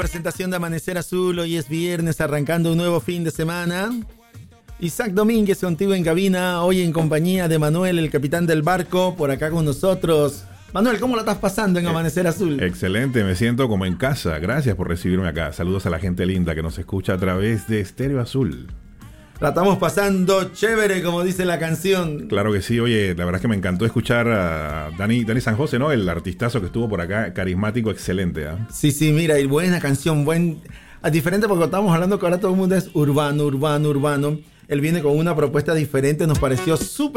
presentación de Amanecer Azul. Hoy es viernes, arrancando un nuevo fin de semana. Isaac Domínguez contigo en cabina, hoy en compañía de Manuel, el capitán del barco, por acá con nosotros. Manuel, ¿cómo la estás pasando en Amanecer Azul? Excelente, me siento como en casa. Gracias por recibirme acá. Saludos a la gente linda que nos escucha a través de Estéreo Azul. La estamos pasando chévere, como dice la canción. Claro que sí. Oye, la verdad es que me encantó escuchar a Dani San José, ¿no? El artistazo que estuvo por acá, carismático, excelente, ¿eh? Sí, mira, y buena canción, diferente porque estamos hablando que ahora todo el mundo es urbano. Él viene con una propuesta diferente, nos pareció súper